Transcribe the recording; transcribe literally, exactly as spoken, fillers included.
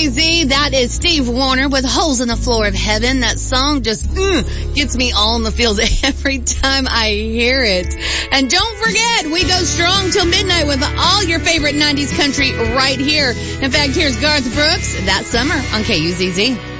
Z Z, that is Steve Wariner with Holes in the Floor of Heaven. That song just mm, gets me all in the feels every time I hear it. And don't forget, we go strong till midnight with all your favorite nineties country right here. In fact, here's Garth Brooks, That Summer on K U Z Z.